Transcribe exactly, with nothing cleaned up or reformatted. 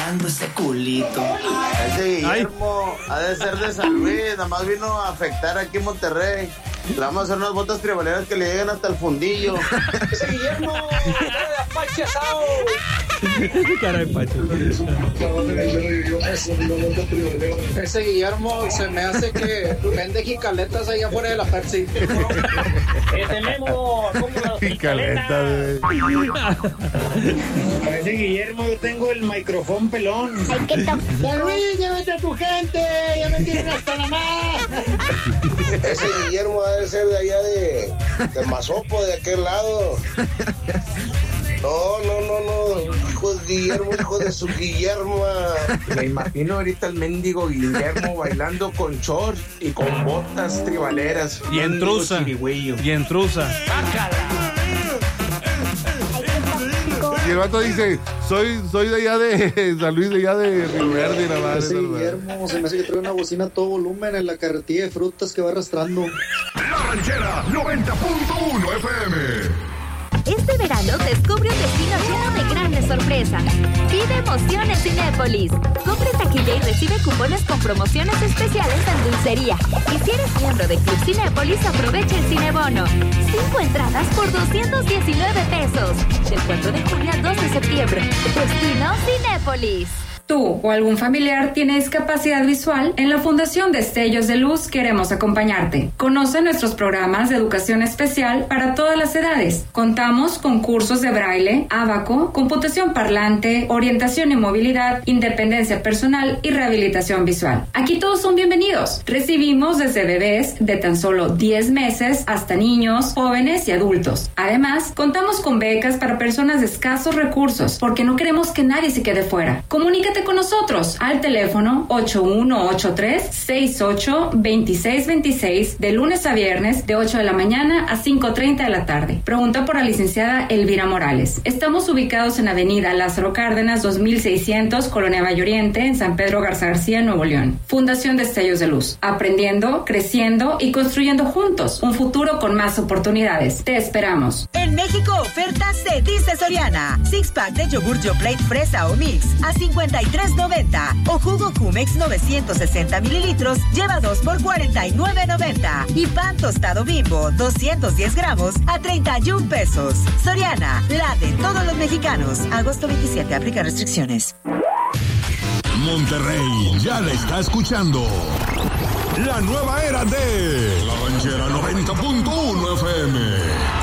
bailando ese culito. Ese Guillermo ha de ser de San Luis, nada más vino a afectar aquí en Monterrey. Le vamos a hacer unas botas tribaleras que le lleguen hasta el fundillo. Ese Guillermo, cara de apache asado. Cara de pacho. Ese Guillermo se me hace que vende jicaletas allá afuera de la Pepsi. Ese Memo, como las jicaletas. Ese Guillermo, yo tengo el micrófono pelón. Ay, qué top. San Luis, llévate a tu gente, ya me tienen hasta la más. Ese Guillermo debe ser de allá de, de Mazopo, de aquel lado. No, no, no, no, hijo de Guillermo, hijo de su Guillermo. Me imagino ahorita el mendigo Guillermo bailando con shorts y con botas tribaleras. Y en trusa. Y en trusa. Y el vato dice, soy, soy de allá de San Luis, de allá de Río Verde, nada más. Ese Guillermo se me hace que trae una bocina a todo volumen en la carretilla de frutas que va arrastrando. La Ranchera noventa punto uno F M. Este verano descubre un destino lleno de grandes sorpresas. Vive emoción en Cinépolis. Compre taquilla y recibe cupones con promociones especiales en dulcería. Y si eres miembro de Club Cinépolis, aprovecha el Cinebono. Cinco entradas por doscientos diecinueve pesos. Del cuatro de junio al dos de septiembre. Destino Cinépolis. Tú o algún familiar tiene discapacidad visual, en la Fundación Destellos de Luz queremos acompañarte. Conoce nuestros programas de educación especial para todas las edades. Contamos con cursos de braille, ábaco, computación parlante, orientación y movilidad, independencia personal y rehabilitación visual. Aquí todos son bienvenidos. Recibimos desde bebés de tan solo diez meses hasta niños, jóvenes y adultos. Además, contamos con becas para personas de escasos recursos, porque no queremos que nadie se quede fuera. Comunícate con nosotros al teléfono ocho uno ocho tres, seis ocho, dos seis dos seis de lunes a viernes de ocho de la mañana a cinco treinta de la tarde. Pregunta por la licenciada Elvira Morales. Estamos ubicados en Avenida Lázaro Cárdenas dos mil seiscientos, Colonia Valle Oriente, en San Pedro Garza García, Nuevo León. Fundación Destellos de Luz. Aprendiendo, creciendo y construyendo juntos un futuro con más oportunidades. Te esperamos. En México, ofertas se dice Soriana. Six pack de yogur Yoplait fresa o mix a cincuenta y tres noventa o jugo Jumex novecientos sesenta mililitros lleva dos por cuarenta y nueve noventa y pan tostado Bimbo doscientos diez gramos a treinta y un pesos. Soriana, la de todos los mexicanos. Agosto veintisiete, aplica restricciones. Monterrey ya la está escuchando. La nueva era de La Ranchera noventa punto uno F M.